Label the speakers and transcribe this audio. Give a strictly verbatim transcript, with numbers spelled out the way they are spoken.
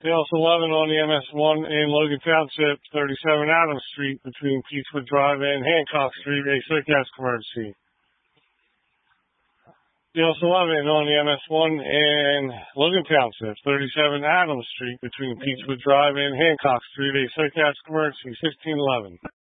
Speaker 1: Dales eleven on the M S one in Logan Township, thirty-seven Adams Street between Peachwood Drive and Hancock Street, a circus emergency. Dales eleven on the M S one in Logan Township, thirty-seven Adams Street between Peachwood Drive and Hancock Street, a circus emergency, sixteen eleven.